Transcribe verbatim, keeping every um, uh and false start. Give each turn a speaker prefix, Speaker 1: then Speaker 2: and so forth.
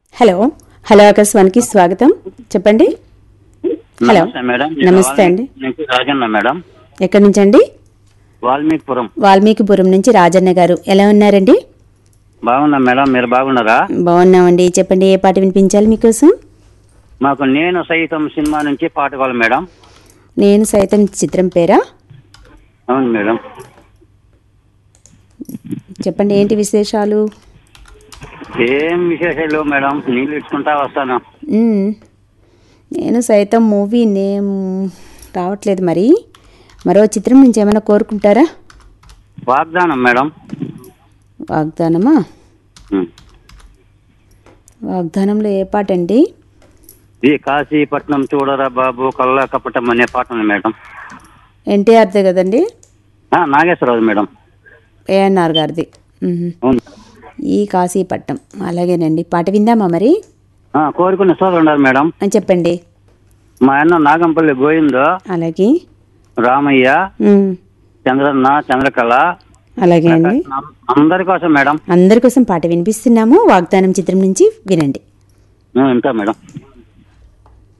Speaker 1: Hello hello ఆకాశవాణికి స్వాగతం. చెప్పండి. హలో
Speaker 2: నమస్తే మేడం.
Speaker 1: నమస్తే అండి.
Speaker 2: నుంచి రాజన్న మేడం.
Speaker 1: ఎక్కడి నుంచి అండి?
Speaker 2: వాల్మీకిపురం.
Speaker 1: వాల్మీకిపురం నుంచి రాజన్న గారు. ఎలా ఉన్నారండి?
Speaker 2: బాగున్నా మేడం, మీరు బాగున్నారా?
Speaker 1: బాగున్నామండి. చెప్పండి, ఏ పాట వినిపించాలి మీకోసం?
Speaker 2: మాకు నేను సైతం సినిమా నుంచి పాట కావాలి మేడం.
Speaker 1: నేను సైతం చిత్రం పేరా?
Speaker 2: అవును మేడం.
Speaker 1: చెప్పండి, ఏంటి విశేషాలు?
Speaker 2: ఏం విశేషాలు మేడం, నీళ్ళు ఇచ్చుకుంటా వస్తాను.
Speaker 1: మ్మ్. నేను సైతం మూవీ నేమ్ రావట్లేదు. మరి మరో చిత్రం నుంచి ఏమైనా కోరుకుంటారా?
Speaker 2: వాగ్దానం మేడం.
Speaker 1: వాగ్దానమా?
Speaker 2: ఉం.
Speaker 1: వాగ్దానంలో ఏ పాట అండి?
Speaker 2: ఈ కాశీపట్నం చూడరా బాబు కల్లా కపటం అనే పాట ఉంది మేడం.
Speaker 1: ఎన్టీఆర్దే కదండి?
Speaker 2: ఆ, నాగేశ్వరరావు మేడం.
Speaker 1: ఏఎన్ఆర్ గారిది. మ్మ్.
Speaker 2: అవును.
Speaker 1: ఈ కాశీపట్నం. అలాగేనండి, పాట విందామా మరి?
Speaker 2: ఆ, కోరుకునే సోదరు ఉన్నారు మేడం.
Speaker 1: అని చెప్పండి.
Speaker 2: మా అన్న నాగంపల్లి గోవింద్,
Speaker 1: అలాగే.
Speaker 2: రామయ్య,
Speaker 1: మ్మ్.
Speaker 2: చంద్రన్న, చంద్రకళ,
Speaker 1: అలాగే అండి.
Speaker 2: అందరి కోసం మేడం.
Speaker 1: అందరి కోసం పాట వినిపిస్తున్నాము. వాగ్దానం చిత్రం నుంచి వినండి.
Speaker 2: వింటా మేడం.